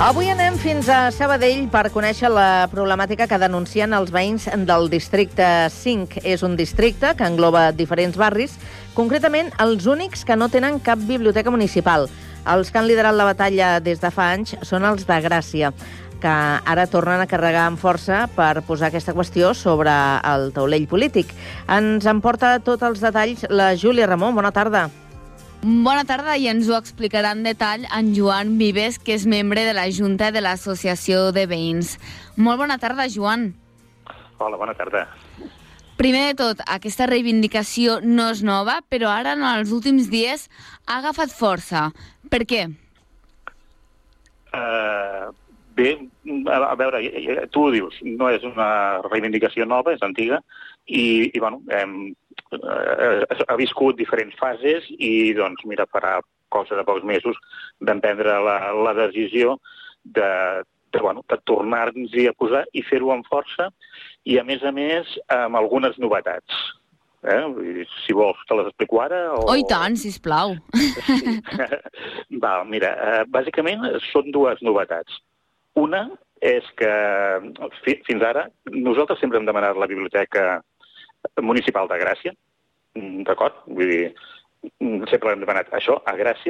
Avui anem fins a Sabadell per conèixer la problemàtica que denuncien els veïns del districte 5. És un districte que engloba diferents barris, concretament els únics que no tenen cap biblioteca municipal. Els que han liderat la batalla des de fa anys són els de Gràcia, que ara tornen a carregar amb força per posar aquesta qüestió sobre el taulell polític. Ens en porta tots els detalls la Júlia Ramon. Bona tarda. Bona tarda, i ens ho explicarà en detall en Joan Vives, que és membre de la Junta de l'Associació de Veïns. Molt bona tarda, Joan. Hola, bona tarda. Primer de tot, aquesta reivindicació no és nova, però ara, en els últims dies, ha agafat força. Per què? Bé, a veure, tu ho dius, no és una reivindicació nova, és antiga, i bueno, ha viscut diferents fases i, doncs, mira, farà cosa de pocs mesos vam prendre la decisió de tornar-nos-hi a posar i fer-ho amb força i, a més, amb algunes novetats. Si vols, te les explico ara? Oh, i tant, sisplau. Sí. Val, mira, bàsicament són dues novetats. Una és que fins ara nosaltres sempre hem demanat la Biblioteca Municipal de Gràcia, d'acord? Vull dir, sempre hem demanat això a Gràcia,